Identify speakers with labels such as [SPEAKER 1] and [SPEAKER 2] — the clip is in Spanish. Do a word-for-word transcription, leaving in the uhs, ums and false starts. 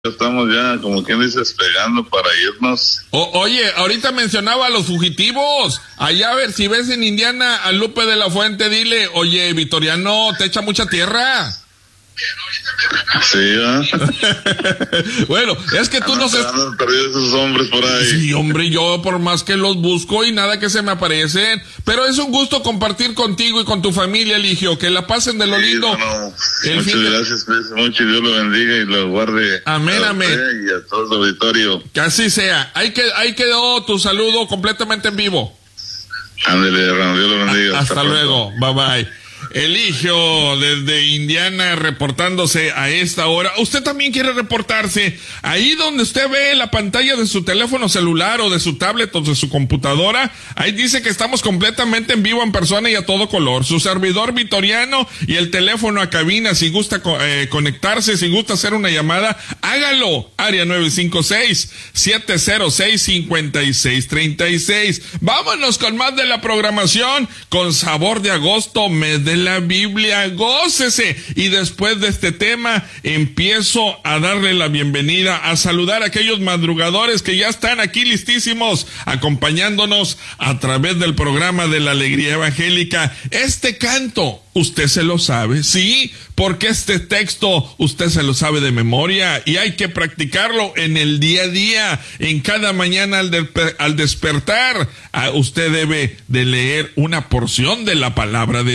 [SPEAKER 1] Estamos ya, como quien dice, despegando para irnos.
[SPEAKER 2] O, oye, ahorita mencionaba a los fugitivos. Allá a ver, si ves en Indiana a Lupe de la Fuente, dile, oye, Vitoriano, te echa mucha tierra.
[SPEAKER 1] Sí, ¿eh?
[SPEAKER 2] Bueno, es que tú no sé.
[SPEAKER 1] Han perdido esos hombres por ahí.
[SPEAKER 2] Sí, hombre, yo por más que los busco y nada que se me aparecen. Pero es un gusto compartir contigo y con tu familia, Eligio. Que la pasen de lo
[SPEAKER 1] Sí,
[SPEAKER 2] lindo.
[SPEAKER 1] No,
[SPEAKER 2] El
[SPEAKER 1] muchas
[SPEAKER 2] fin de...
[SPEAKER 1] gracias, pues, mucho, Dios lo bendiga y lo guarde.
[SPEAKER 2] Amén,
[SPEAKER 1] a
[SPEAKER 2] amén.
[SPEAKER 1] usted y a todo el auditorio.
[SPEAKER 2] Que así sea. Ahí, que, ahí quedó tu saludo completamente en vivo.
[SPEAKER 1] Ándale, hermano, Dios lo bendiga.
[SPEAKER 2] Hasta, Hasta luego,
[SPEAKER 1] pronto.
[SPEAKER 2] bye bye. Eligio desde Indiana reportándose a esta hora. Usted también quiere reportarse ahí donde usted ve la pantalla de su teléfono celular o de su tablet o de su computadora. Ahí dice que estamos completamente en vivo, en persona y a todo color. Su servidor Vitoriano y el teléfono a cabina. Si gusta eh, conectarse, si gusta hacer una llamada, hágalo. Área nueve cinco seis, siete cero seis, cinco seis tres seis. Vámonos con más de la programación con sabor de agosto, mes de la Biblia. Gócese. Y después de este tema empiezo a darle la bienvenida, a saludar a aquellos madrugadores que ya están aquí listísimos acompañándonos a través del programa de la Alegría Evangélica. Este canto usted se lo sabe, sí, porque este texto usted se lo sabe de memoria y hay que practicarlo en el día a día, en cada mañana al, de, al despertar. Usted debe de leer una porción de la palabra de